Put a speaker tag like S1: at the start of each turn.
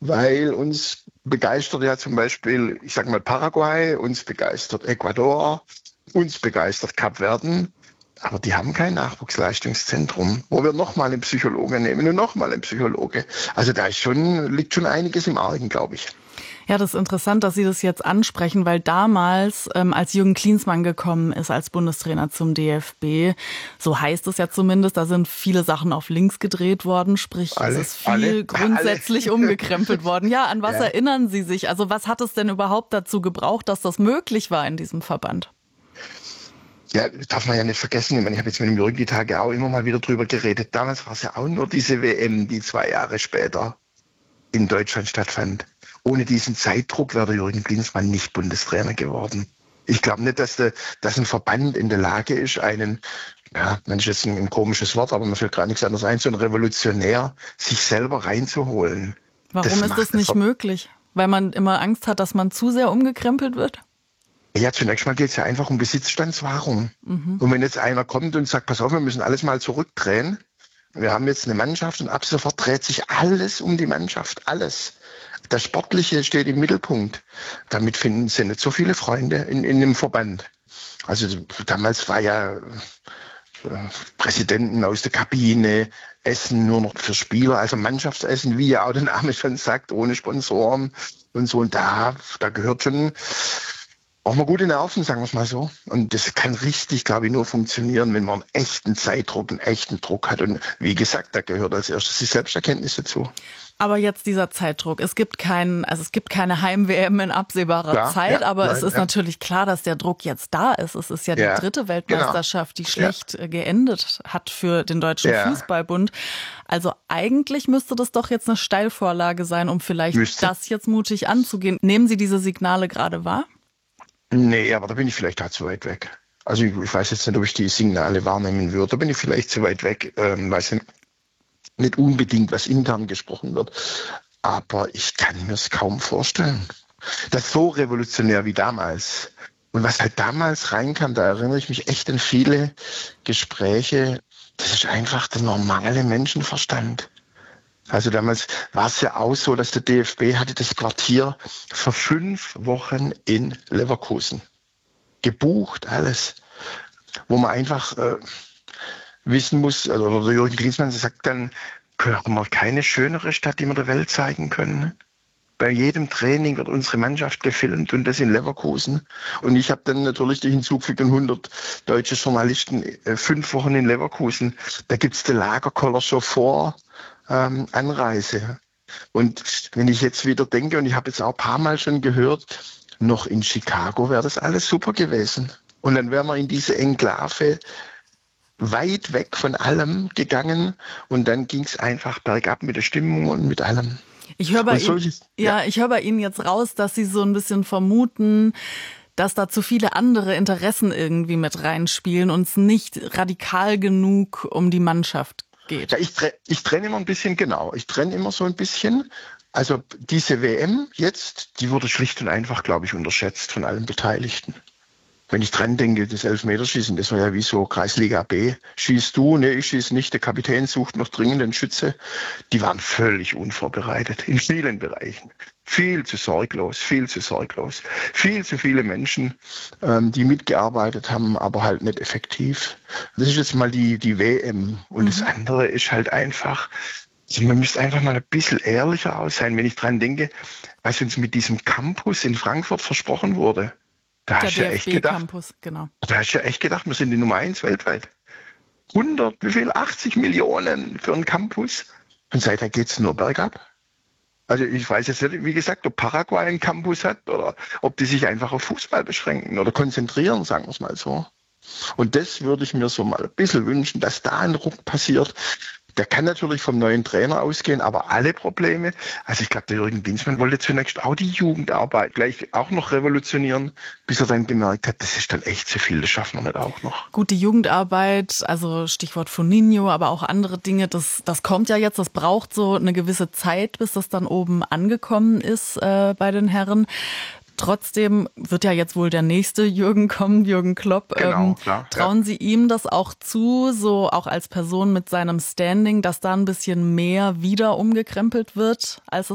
S1: weil uns begeistert ja zum Beispiel, ich sag mal Paraguay, uns begeistert Ecuador, uns begeistert Kapverden. Aber die haben kein Nachwuchsleistungszentrum, wo wir nochmal einen Psychologe nehmen und nochmal einen Psychologe. Also liegt schon einiges im Argen, glaube ich.
S2: Ja, das ist interessant, dass Sie das jetzt ansprechen, weil damals, als Jürgen Klinsmann gekommen ist als Bundestrainer zum DFB, so heißt es ja zumindest, da sind viele Sachen auf links gedreht worden, sprich es ist viel grundsätzlich umgekrempelt worden. Ja, an was erinnern Sie sich? Also was hat es denn überhaupt dazu gebraucht, dass das möglich war in diesem Verband?
S1: Ja, darf man ja nicht vergessen. Ich meine, ich habe jetzt mit dem Jürgen die Tage auch immer mal wieder drüber geredet. Damals war es ja auch nur diese WM, die 2 Jahre später in Deutschland stattfand. Ohne diesen Zeitdruck wäre der Jürgen Klinsmann nicht Bundestrainer geworden. Ich glaube nicht, dass ein Verband in der Lage ist, manch ist ein komisches Wort, aber mir fällt gerade nichts anderes ein, so ein Revolutionär sich selber reinzuholen.
S2: Warum ist das nicht möglich? Weil man immer Angst hat, dass man zu sehr umgekrempelt wird?
S1: Ja, zunächst mal geht es ja einfach um Besitzstandswahrung. Und wenn jetzt einer kommt und sagt, pass auf, wir müssen alles mal zurückdrehen. Wir haben jetzt eine Mannschaft und ab sofort dreht sich alles um die Mannschaft, alles. Das Sportliche steht im Mittelpunkt. Damit finden sie nicht so viele Freunde in dem Verband. Also damals war ja Präsidenten aus der Kabine, Essen nur noch für Spieler, also Mannschaftsessen, wie ja auch der Name schon sagt, ohne Sponsoren und so. Und da gehört schon auch mal gute Nerven, sagen wir es mal so. Und das kann richtig, glaube ich, nur funktionieren, wenn man einen echten Zeitdruck, einen echten Druck hat. Und wie gesagt, da gehört als erstes die Selbsterkenntnis dazu.
S2: Aber jetzt dieser Zeitdruck. Es gibt keine Heim-WM in absehbarer Zeit, aber es ist natürlich klar, dass der Druck jetzt da ist. Es ist ja die 3. Weltmeisterschaft, die schlecht geendet hat für den Deutschen Fußballbund. Also eigentlich müsste das doch jetzt eine Steilvorlage sein, um vielleicht das jetzt mutig anzugehen. Nehmen Sie diese Signale gerade wahr?
S1: Nee, aber da bin ich vielleicht halt zu weit weg. Also ich weiß jetzt nicht, ob ich die Signale wahrnehmen würde. Da bin ich vielleicht zu weit weg, weiß nicht unbedingt, was intern gesprochen wird. Aber ich kann mir es kaum vorstellen. Das ist so revolutionär wie damals. Und was halt damals reinkam, da erinnere ich mich echt an viele Gespräche. Das ist einfach der normale Menschenverstand. Also damals war es ja auch so, dass der DFB hatte das Quartier für 5 Wochen in Leverkusen gebucht, alles. Wo man einfach wissen muss, also der Jürgen Klinsmann sagt dann, haben wir keine schönere Stadt, die wir der Welt zeigen können. Bei jedem Training wird unsere Mannschaft gefilmt und das in Leverkusen. Und ich habe dann natürlich die hinzugefügten 100 deutsche Journalisten 5 Wochen in Leverkusen. Da gibt's den Lagerkoller schon vor Anreise. Und wenn ich jetzt wieder denke, und ich habe jetzt auch ein paar Mal schon gehört, noch in Chicago wäre das alles super gewesen. Und dann wären wir in diese Enklave weit weg von allem gegangen und dann ging es einfach bergab mit der Stimmung und mit allem.
S2: Ich höre bei Ihnen jetzt raus, dass Sie so ein bisschen vermuten, dass da zu viele andere Interessen irgendwie mit reinspielen und es nicht radikal genug um die Mannschaft geht.
S1: Ja, ich trenne immer ein bisschen, Ich trenne immer so ein bisschen. Also diese WM jetzt, die wurde schlicht und einfach, glaube ich, unterschätzt von allen Beteiligten. Wenn ich dran denke, das Elfmeterschießen, das war ja wie so Kreisliga B. Schießt du? Nee, ich schieße nicht. Der Kapitän sucht noch dringend einen Schütze. Die waren völlig unvorbereitet in vielen Bereichen. Viel zu sorglos. Viel zu viele Menschen, die mitgearbeitet haben, aber halt nicht effektiv. Das ist jetzt mal die WM. Und das andere ist halt einfach, man müsste einfach mal ein bisschen ehrlicher aus sein, wenn ich dran denke, was uns mit diesem Campus in Frankfurt versprochen wurde. Da hast du ja echt gedacht, wir sind die Nummer 1 weltweit. 80 Millionen für einen Campus. Und seitdem geht's nur bergab. Also ich weiß jetzt nicht, wie gesagt, ob Paraguay einen Campus hat oder ob die sich einfach auf Fußball beschränken oder konzentrieren, sagen wir es mal so. Und das würde ich mir so mal ein bisschen wünschen, dass da ein Ruck passiert. Der kann natürlich vom neuen Trainer ausgehen, aber alle Probleme, also ich glaube, der Jürgen Klinsmann wollte zunächst auch die Jugendarbeit gleich auch noch revolutionieren, bis er dann gemerkt hat, das ist dann echt zu viel, das schaffen wir nicht auch noch.
S2: Gut, die Jugendarbeit, also Stichwort Foninho, aber auch andere Dinge, das kommt ja jetzt, das braucht so eine gewisse Zeit, bis das dann oben angekommen ist bei den Herren. Trotzdem wird ja jetzt wohl der nächste Jürgen kommen, Jürgen Klopp.
S1: Genau, klar.
S2: Trauen Sie ihm das auch zu, so auch als Person mit seinem Standing, dass da ein bisschen mehr wieder umgekrempelt wird, als es